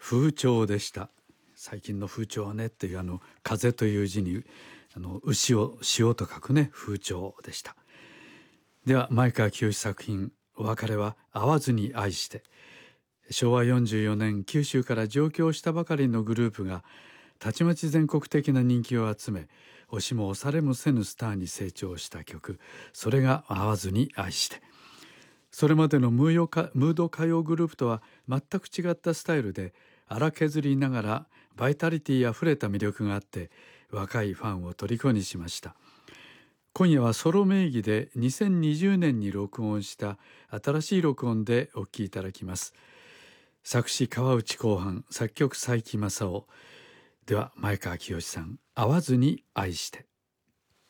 風潮でした。最近の風潮はねっていう風という字に牛を潮と書くね、風潮でした。では前川清作品、お別れは会わずに愛して。昭和44年九州から上京したばかりのグループがたちまち全国的な人気を集め、押しも押されもせぬスターに成長した曲、それが会わずに愛して。それまでのムード歌謡グループとは全く違ったスタイルで、荒削りながらバイタリティあふれた魅力があって若いファンを虜にしました。今夜はソロ名義で2020年に録音した新しい録音でお聴きいただきます。作詞川内公範、作曲佐伯正夫。では前川清さん、会わずに愛して。